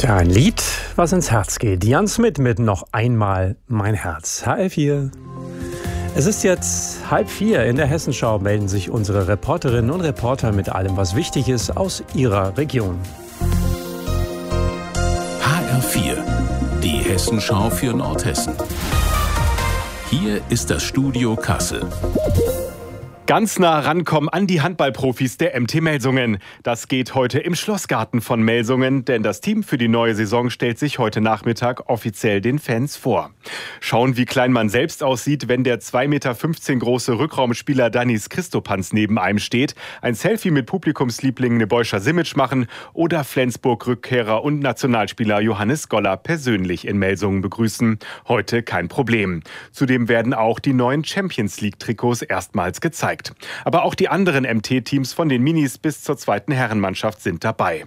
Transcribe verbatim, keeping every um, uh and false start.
Tja, ein Lied, was ins Herz geht. Jan Smith mit Noch einmal mein Herz. H L vier. Es ist jetzt halb vier. In der Hessenschau melden sich unsere Reporterinnen und Reporter mit allem, was wichtig ist aus ihrer Region. H R vier, die Hessenschau für Nordhessen. Hier ist das Studio Kassel. Ganz nah rankommen an die Handballprofis der M T Melsungen. Das geht heute im Schlossgarten von Melsungen, denn das Team für die neue Saison stellt sich heute Nachmittag offiziell den Fans vor. Schauen, wie klein man selbst aussieht, wenn der zwei Meter fünfzehn große Rückraumspieler Danis Christopanz neben einem steht, ein Selfie mit Publikumsliebling Nebojša Simic machen oder Flensburg-Rückkehrer und Nationalspieler Johannes Goller persönlich in Melsungen begrüßen. Heute kein Problem. Zudem werden auch die neuen Champions-League-Trikots erstmals gezeigt. Aber auch die anderen M T-Teams von den Minis bis zur zweiten Herrenmannschaft sind dabei.